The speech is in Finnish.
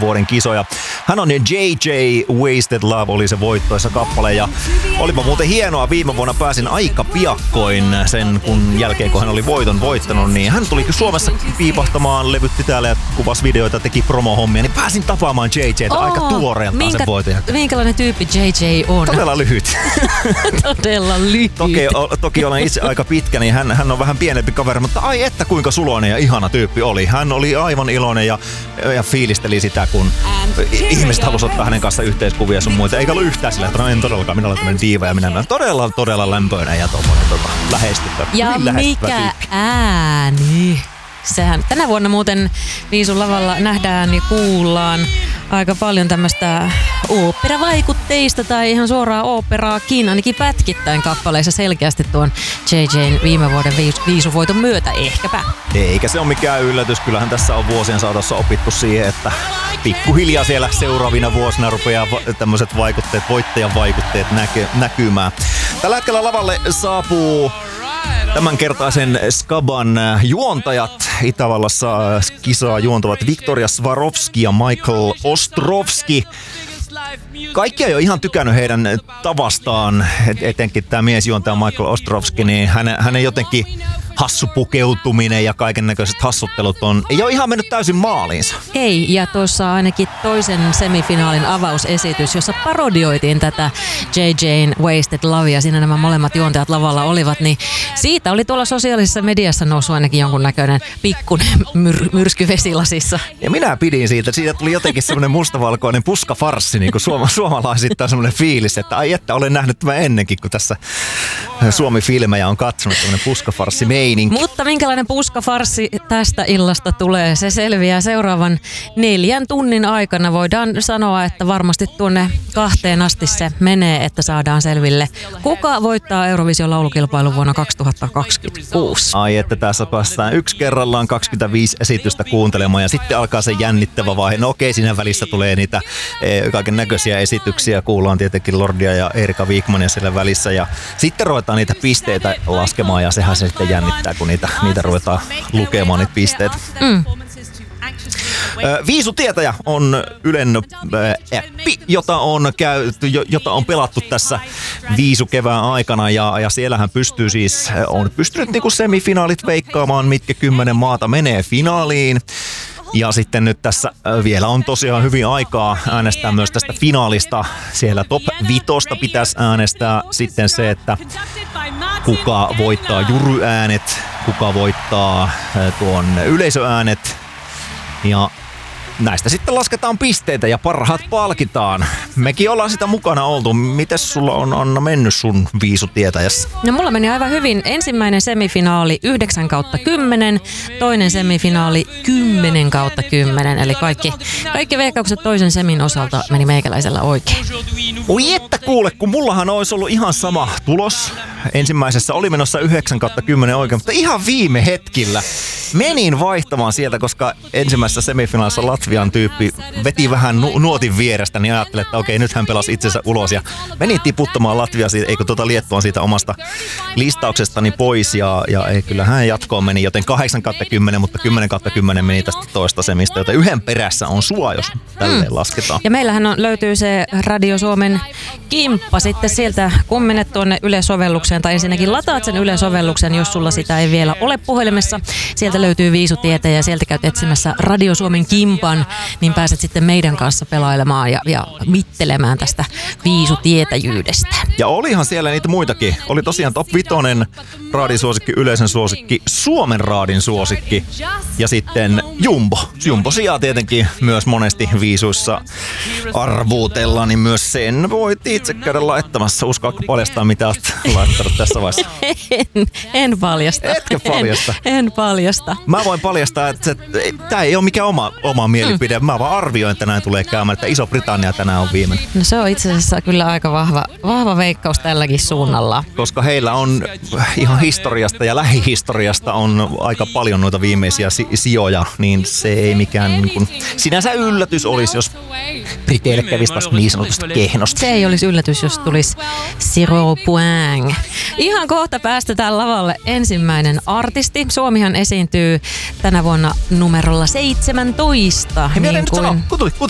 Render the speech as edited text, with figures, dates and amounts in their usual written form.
vuoden kisoja. Hän on JJ Wasted Love oli se voittoisa kappale ja olipa muuten hienoa. Viime vuonna pääsin aika piakkoin sen kun jälkeen kun hän oli voiton voittanut, niin hän tuli Suomessa piipahtamaan, levytti täällä ja kuvasi videoita, teki promohommia, niin pääsin tapaamaan JJ:tä aika tuoreeltaan sen voitajan. Minkälainen tyyppi JJ on? Todella lyhyt. Todella lyhyt. Toki olen itse aika pitkä, niin hän on vähän pienempi kaveri, mutta ai että kuinka suloinen ja ihana tyyppi oli. Hän oli aivan iloinen ja fiilisteli sitä, kun ihmiset halusivat ottaa hänen kanssa yhteiskuvia sun muita. Eikä ollut yhtään sillä, että en todellakaan, minä olen tämmöinen diiva ja minä olen todella lämpöinen ja tommoinen lähestyttävä. Ja mikä ääni. Sehän tänä vuonna muuten Viisun lavalla nähdään ja kuullaan aika paljon tämmöistä oopperavaikutteista tai ihan suoraa oopperaakin, ainakin pätkittäin kappaleissa selkeästi tuon JJ:n viime vuoden Viisuvoiton myötä ehkäpä. Eikä se ole mikään yllätys, kyllähän tässä on vuosien saatossa opittu siihen, että pikkuhiljaa siellä seuraavina vuosina rupeaa tämmöiset vaikutteet, voittajan vaikutteet näkymään. Tällä hetkellä lavalle saapuu tämänkertaisen Skaban juontajat. Itävallassa kisaa juontavat Viktoria Swarovski ja Michael Ostrovski. Kaikki ei ole ihan tykännyt heidän tavastaan, etenkin tämä miesjuontaja Michael Ostrovski, niin hänen jotenkin hassu pukeutuminen ja kaiken näköiset hassuttelut ei ole ihan mennyt täysin maaliinsa. Ei, ja tuossa ainakin toisen semifinaalin avausesitys, jossa parodioitiin tätä JJ:n Wasted Lovea, siinä nämä molemmat juontajat lavalla olivat, niin siitä oli tuolla sosiaalisessa mediassa noussut ainakin jonkunnäköinen pikkuinen myrsky vesilasissa. Ja minä pidin siitä tuli jotenkin semmoinen mustavalkoinen puskafarssi, niin kuin suomalaisittain semmoinen fiilis, että ai että olen nähnyt tämän ennenkin, kun tässä Suomi-filmejä on katsonut tämmöinen puskafarssi meininki. Mutta minkälainen puskafarssi tästä illasta tulee, se selviää seuraavan 4 tunnin aikana. Voidaan sanoa, että varmasti tuonne 2 asti se menee, että saadaan selville, kuka voittaa Eurovision laulukilpailun vuonna 2026. Ai että tässä päästään yksi kerrallaan 25 esitystä kuuntelemaan ja sitten alkaa se jännittävä vaihe. No okei, siinä välissä tulee niitä kaiken näköisiä esityksiä. Kuullaan tietenkin Lordia ja Erika Wigmania siellä välissä ja sitten ruvetaan niitä pisteitä laskemaan ja sehän se sitten jännittää, kun niitä ruvetaan lukemaan niitä pisteitä. Viisutietäjä on Ylen appi, jota on pelattu tässä viisukevään aikana ja siellähän on pystynyt niinku semifinaalit veikkaamaan, mitkä 10 maata menee finaaliin. Ja sitten nyt tässä vielä on tosiaan hyvin aikaa äänestää myös tästä finaalista. Siellä top 5 pitäisi äänestää sitten se, että kuka voittaa juryäänet, kuka voittaa tuon yleisöäänet. Ja näistä sitten lasketaan pisteitä ja parhaat palkitaan. Mekin ollaan sitä mukana oltu. Mites sulla on, Anna, mennyt sun viisutietäjässä? No mulla meni aivan hyvin. Ensimmäinen semifinaali 9/10, toinen semifinaali 10/10. Eli kaikki veikkaukset toisen semin osalta meni meikäläisellä oikein. Oi että kuule, kun mullahan olisi ollut ihan sama tulos. Ensimmäisessä oli menossa 9/10 oikein, mutta ihan viime hetkillä menin vaihtamaan sieltä, koska ensimmäisessä semifinaalissa Latvian tyyppi veti vähän nuotin vierestä, niin ajattelin, että okei, nyt hän pelasi itsensä ulos ja menin tiputtamaan Latviaa, Liettuan siitä omasta listauksestani pois ja ei, kyllä hän jatkoon meni, joten 8/10, mutta 10/10 meni tästä toista semistä, joten yhden perässä on sua, jos tälleen lasketaan. Ja meillähän löytyy se Radio Suomen kimppa sitten sieltä, kun menet tuonne Yle-sovellukseen, tai ensinnäkin lataat sen Yle-sovelluksen, jos sulla sitä ei vielä ole puhelimessa. Sieltä löytyy viisutietä ja sieltä käyt etsimässä Radio Suomen kimpan, niin pääset sitten meidän kanssa pelailemaan ja mittelemään tästä viisutietäjyydestä. Ja olihan siellä niitä muitakin. Oli tosiaan top 5, raadisuosikki, yleisön suosikki, Suomen raadin suosikki ja sitten Jumbo. Jumbo sijaa tietenkin myös monesti viisuissa arvuutella, niin myös sen voit itse käydä laittamassa. Uskaatko paljastaa, mitä olet laittanut tässä vaiheessa? En paljasta. Etkö paljasta? En paljasta. Mä voin paljastaa, että tämä ei ole mikään oma mielipide. Mä vaan arvioin, että näin tulee käymään, että Iso-Britannia tänään on viimeinen. No se on itse asiassa kyllä aika vahva veikkaus tälläkin suunnalla. Koska heillä on ihan historiasta ja lähihistoriasta on aika paljon noita viimeisiä sijoja, niin se ei mikään niin kuin sinänsä yllätys olisi, jos Briteille kävisi taas niin sanotusti kehnosti. Se ei olisi yllätys, jos tulisi zero point. Ihan kohta päästetään lavalle ensimmäinen artisti. Suomihan esiintyy tänä vuonna numerolla 17. Hei, niin kuin...